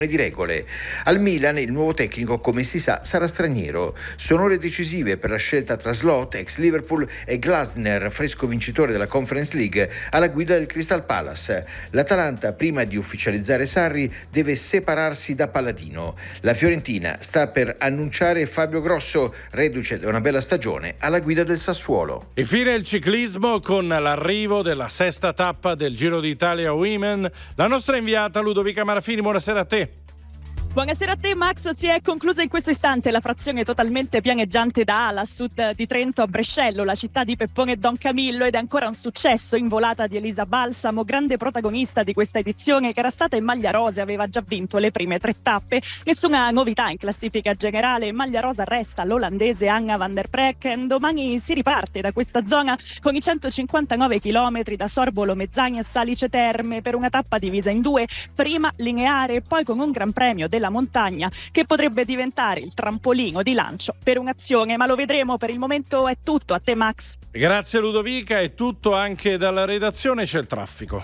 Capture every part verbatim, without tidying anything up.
di regole. Al Milan il nuovo tecnico, come si sa, sarà straniero. Sono ore decisive per la scelta tra Slot, ex Liverpool, e Glasner, fresco vincitore della Conference League, alla guida del Crystal Palace. L'Atalanta, prima di ufficializzare Sarri, deve separarsi da Palladino. La Fiorentina sta per annunciare Fabio Grosso, reduce da una bella stagione, alla guida del Sassuolo. Infine il ciclismo con l'arrivo della sesta tappa del Giro d'Italia Women. La nostra inviata Ludovica Marafini, buonasera a te. Buonasera a te Max, si è conclusa in questo istante la frazione totalmente pianeggiante da Ala a sud di Trento a Brescello, la città di Peppone e Don Camillo, ed è ancora un successo in volata di Elisa Balsamo, grande protagonista di questa edizione, che era stata in maglia rosa e aveva già vinto le prime tre tappe. Nessuna novità in classifica generale, in maglia rosa resta l'olandese Anna van der Precken. Domani si riparte da questa zona con i centocinquantanove chilometri da Sorbolo Mezzani a Salice Terme, per una tappa divisa in due, prima lineare e poi con un gran premio del la montagna che potrebbe diventare il trampolino di lancio per un'azione, ma lo vedremo. Per il momento è tutto. A te Max. Grazie Ludovica, è tutto anche dalla redazione, c'è il traffico.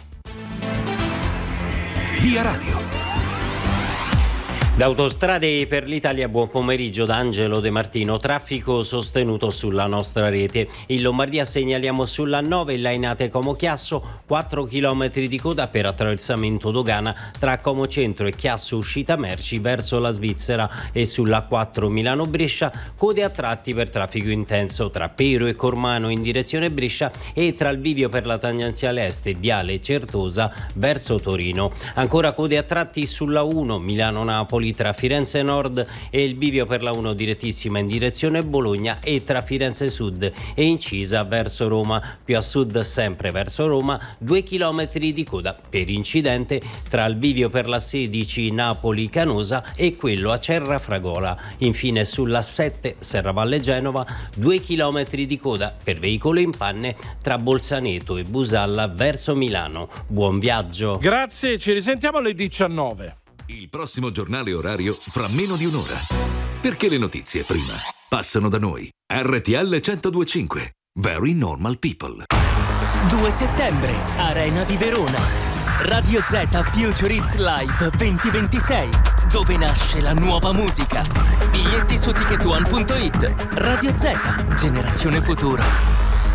Via Radio. Da Autostrade per l'Italia, buon pomeriggio da Angelo De Martino. Traffico sostenuto sulla nostra rete. In Lombardia segnaliamo sulla nove Lainate Como Chiasso, quattro chilometri di coda per attraversamento dogana tra Como Centro e Chiasso uscita merci verso la Svizzera, e sulla quattro Milano Brescia code a tratti per traffico intenso tra Pero e Cormano in direzione Brescia e tra il bivio per la tangenziale est e Viale Certosa verso Torino. Ancora code a tratti sulla uno Milano Napoli tra Firenze Nord e il bivio per la uno direttissima in direzione Bologna, e tra Firenze Sud e Incisa verso Roma. Più a sud sempre verso Roma due chilometri di coda per incidente tra il bivio per la sedici Napoli Canosa e quello a Cerrafragola. Infine sulla sette Serravalle Genova due chilometri di coda per veicolo in panne tra Bolzaneto e Busalla verso Milano. Buon viaggio. Grazie, ci risentiamo alle diciannove. Il prossimo giornale orario fra meno di un'ora. Perché le notizie prima passano da noi. R T L centodue e cinque. Very Normal People. due settembre, Arena di Verona. Radio Z Future Hits Live duemilaventisei, dove nasce la nuova musica. Biglietti su ticket one punto it. Radio Z, generazione futura.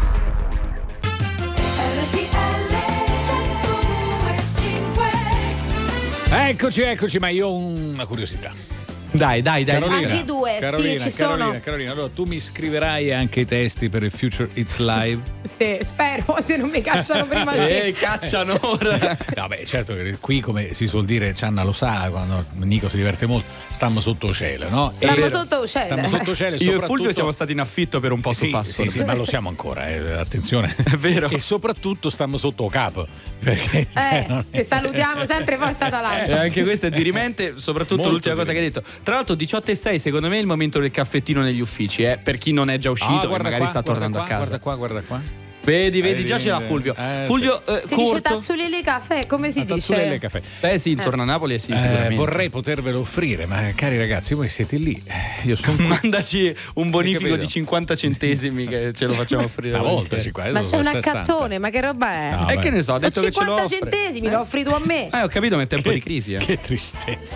Eccoci, eccoci, ma io ho una curiosità. Dai, dai, dai. Carolina, anche due, Carolina, sì, ci Carolina, sono. Carolina, allora tu mi scriverai anche i testi per il Future It's Live? Sì, spero, se non mi cacciano prima di Eh, cacciano ora. Vabbè, certo che qui, come si suol dire, Cianna lo sa, quando Nico si diverte molto, stiamo sotto cielo, no? Stiamo E- sotto cielo. Stiamo sotto cielo e Io e soprattutto... Fulvio siamo stati in affitto per un po' su Sì, Passport. sì, sì, ma lo siamo ancora, eh, attenzione. È vero. E soprattutto stiamo sotto capo, perché... cioè, Eh, non è- che salutiamo sempre Forza E Atalanta. anche questa è di rimente, soprattutto Molto l'ultima cosa di che hai detto. Tra l'altro diciotto e sei, secondo me è il momento del caffettino negli uffici, eh, per chi non è già uscito, Ah, che guarda magari qua, sta guarda tornando qua, a casa. Guarda qua, guarda qua. Vedi, vedi, Vedi, già ce l'ha vedi. Fulvio. Eh, Fulvio, eh, Si dice corto. tazzulili caffè, come si Tazzulele dice? caffè. Beh sì, intorno a Napoli sì, Eh, sicuramente. vorrei potervelo offrire, ma cari ragazzi, voi siete lì. Eh, Io sono qui. Mandaci un bonifico capito? di cinquanta centesimi che ce lo facciamo offrire. Una volta, volentieri. cinquanta, Ma adesso sei un sono sessanta. accattone, ma che roba è? No, E beh. che ne so, ha Sono detto che ce lo cinquanta offre. centesimi, lo offri tu a me. Eh, ho capito, ma è tempo Che- di crisi. Eh. Che tristezza.